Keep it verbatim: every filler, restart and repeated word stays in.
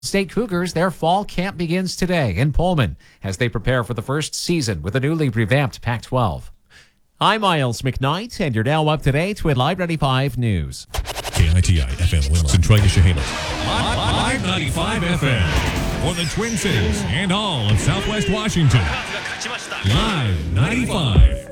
State Cougars, their fall camp begins today in Pullman as they prepare for the first season with the newly revamped Pac twelve. I'm Miles McKnight, and you're now up to date with Live ninety-five News. K I T I F M Lima, Centralia, Chehalis. Live ninety-five F M for the Twin Cities and all of Southwest Washington. Live ninety-five.